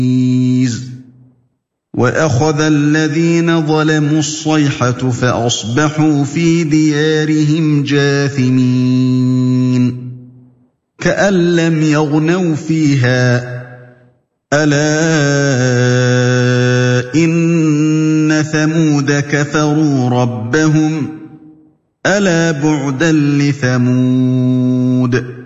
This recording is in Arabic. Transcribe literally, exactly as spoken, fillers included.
وَأَخَذَ الَّذِينَ ظَلَمُوا الصَّيْحَةُ فَأَصْبَحُوا فِي دِيَارِهِمْ جَاثِمِينَ كَأَن لَّمْ يَغْنَوْا فِيهَا ۗ أَلَا إِنَّ ثَمُودَ كَفَرُوا رَبَّهُمْ ۗ أَلَا بُعْدًا لِّثَمُودَ